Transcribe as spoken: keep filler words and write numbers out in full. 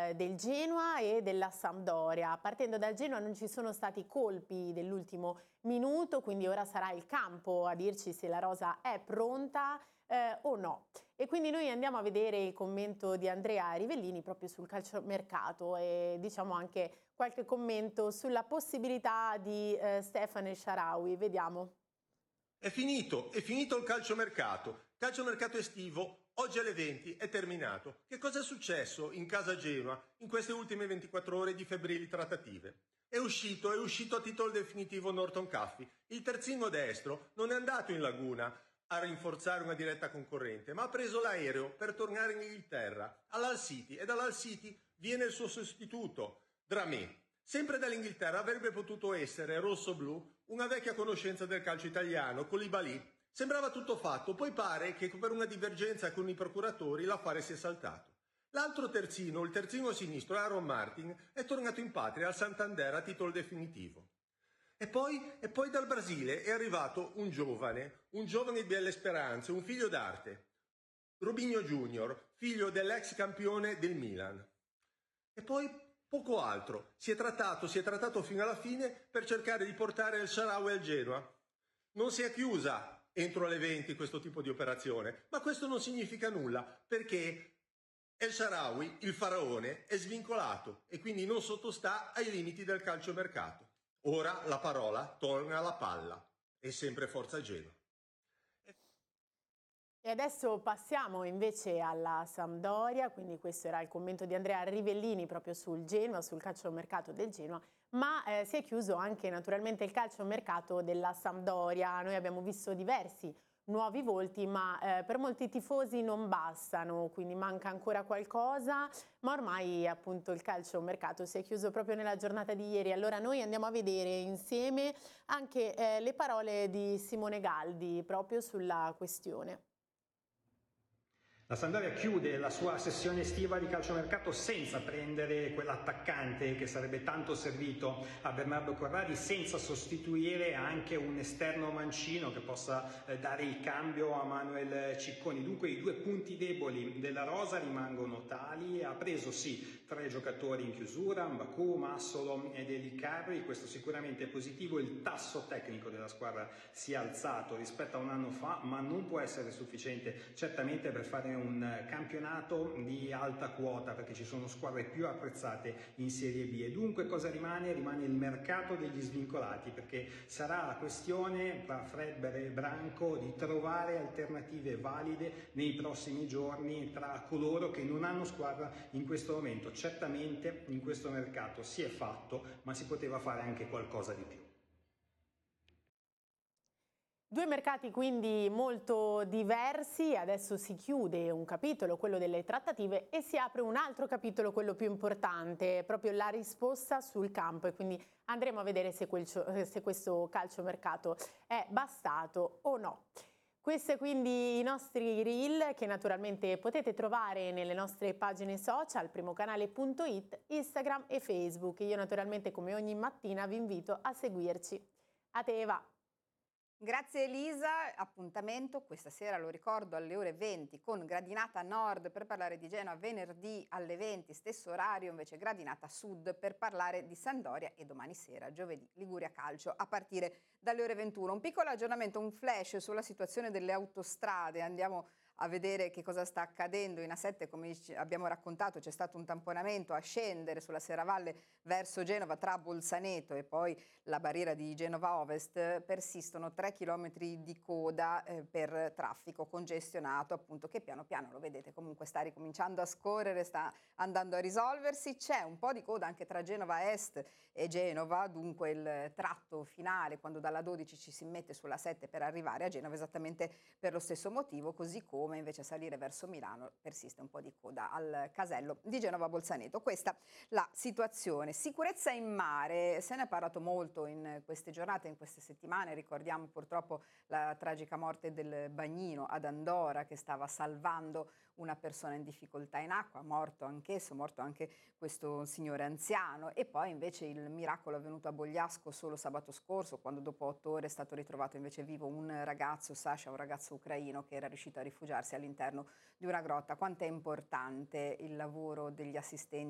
eh, del Genoa e della Sampdoria. Partendo dal Genoa non ci sono stati colpi dell'ultimo minuto, quindi ora sarà il campo a dirci se la rosa è pronta eh, o no. E quindi noi andiamo a vedere il commento di Andrea Rivellini proprio sul calciomercato e diciamo anche qualche commento sulla possibilità di eh, Stefan El Shaarawy. Vediamo. È finito, è finito il calciomercato. Calciomercato estivo, oggi alle venti, è terminato. Che cosa è successo in casa Genoa in queste ultime ventiquattro ore di febbrili trattative? È uscito, è uscito a titolo definitivo Norton Caffey. Il terzino destro non è andato in laguna a rinforzare una diretta concorrente, ma ha preso l'aereo per tornare in Inghilterra, all'Hull City, e dall'Hull City viene il suo sostituto, Dramé. Sempre dall'Inghilterra avrebbe potuto essere rosso-blu una vecchia conoscenza del calcio italiano, Koulibaly. Sembrava tutto fatto, poi pare che per una divergenza con i procuratori l'affare sia saltato. L'altro terzino, il terzino sinistro, Aaron Martin, è tornato in patria al Santander a titolo definitivo. E poi, e poi dal Brasile è arrivato un giovane, un giovane di belle speranze, un figlio d'arte, Robinho Junior, figlio dell'ex campione del Milan. E poi poco altro, si è trattato, si è trattato fino alla fine per cercare di portare El Shaarawy al Genoa. Non si è chiusa entro le venti questo tipo di operazione, ma questo non significa nulla, perché El Shaarawy, il faraone, è svincolato e quindi non sottostà ai limiti del calciomercato. Ora la parola torna alla palla, è sempre Forza Genoa. E adesso passiamo invece alla Sampdoria, quindi questo era il commento di Andrea Rivellini proprio sul Genoa, sul calciomercato del Genoa, ma eh, si è chiuso anche naturalmente il calciomercato della Sampdoria. Noi abbiamo visto diversi nuovi volti, ma eh, per molti tifosi non bastano, quindi manca ancora qualcosa, ma ormai appunto il calciomercato si è chiuso proprio nella giornata di ieri. Allora noi andiamo a vedere insieme anche eh, le parole di Simone Galdi proprio sulla questione. La Sampdoria chiude la sua sessione estiva di calciomercato senza prendere quell'attaccante che sarebbe tanto servito a Bernardo Corradi, senza sostituire anche un esterno mancino che possa eh, dare il cambio a Manuel Cicconi. Dunque i due punti deboli della rosa rimangono tali. Ha preso sì tre giocatori in chiusura, Mbaku, Massolo ed Eli Carri. Questo sicuramente è positivo. Il tasso tecnico della squadra si è alzato rispetto a un anno fa, ma non può essere sufficiente certamente per fare un campionato di alta quota, perché ci sono squadre più apprezzate in Serie B. E dunque cosa rimane? Rimane il mercato degli svincolati, perché sarà la questione tra Fredberg e Branco di trovare alternative valide nei prossimi giorni tra coloro che non hanno squadra in questo momento. Certamente in questo mercato si è fatto, ma si poteva fare anche qualcosa di più. Due mercati quindi molto diversi, adesso si chiude un capitolo, quello delle trattative, e si apre un altro capitolo, quello più importante, proprio la risposta sul campo, e quindi andremo a vedere se, quel, se questo calciomercato è bastato o no. Questi quindi i nostri reel che naturalmente potete trovare nelle nostre pagine social, primocanale punto it, Instagram e Facebook. Io naturalmente come ogni mattina vi invito a seguirci. A te Eva! Grazie Elisa, appuntamento questa sera, lo ricordo, alle ore venti con Gradinata Nord per parlare di Genoa, venerdì alle venti, stesso orario invece Gradinata Sud per parlare di Sampdoria, e domani sera, giovedì, Liguria Calcio a partire dalle ore ventuno. Un piccolo aggiornamento, un flash sulla situazione delle autostrade, andiamo a vedere che cosa sta accadendo in A sette. Come abbiamo raccontato, c'è stato un tamponamento a scendere sulla Serravalle verso Genova tra Bolzaneto e poi la barriera di Genova Ovest. Persistono tre chilometri di coda eh, per traffico congestionato, appunto, che piano piano, lo vedete, comunque sta ricominciando a scorrere, sta andando a risolversi. C'è un po' di coda anche tra Genova Est e Genova, dunque il tratto finale, quando dalla dodici ci si mette sulla sette per arrivare a Genova, esattamente per lo stesso motivo, così come invece a salire verso Milano persiste un po' di coda al casello di Genova Bolzaneto. Questa la situazione. Sicurezza in mare, se ne è parlato molto in queste giornate, in queste settimane. Ricordiamo purtroppo la tragica morte del bagnino ad Andora che stava salvando una persona in difficoltà in acqua, morto anch'esso, morto anche questo signore anziano. E poi invece il miracolo avvenuto a Bogliasco solo sabato scorso, quando dopo otto ore è stato ritrovato invece vivo un ragazzo, Sasha, un ragazzo ucraino che era riuscito a rifugiarsi all'interno di una grotta. Quanto è importante il lavoro degli assistenti